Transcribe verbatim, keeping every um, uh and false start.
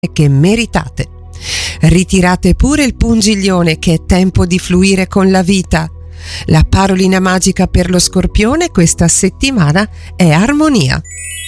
che meritate. Ritirate pure il pungiglione, che è tempo di fluire con la vita. La parolina magica per lo Scorpione questa settimana è armonia.